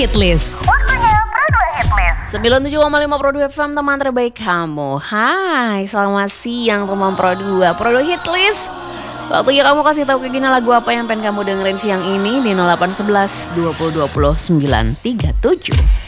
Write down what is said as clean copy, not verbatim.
Hitlist. Waktunya Pro 2 Hitlist. 97,5 Pro 2 FM, teman terbaik kamu. Hai, selamat siang teman Pro 2 Hitlist. Waktunya kamu kasih tahu ke Gina lagu apa yang pengen kamu dengerin siang ini di 0811 20 20 937.